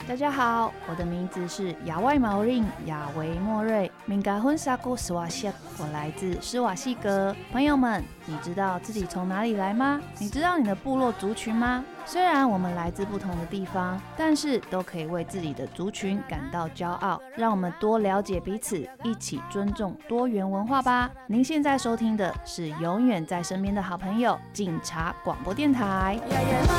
大家好，我的名字是亚外毛令亚维莫瑞，敏感婚沙古斯瓦西，我来自施瓦西格。朋友们，你知道自己从哪里来吗？你知道你的部落族群吗？虽然我们来自不同的地方，但是都可以为自己的族群感到骄傲。让我们多了解彼此，一起尊重多元文化吧。您现在收听的是永远在身边的好朋友警察广播电台。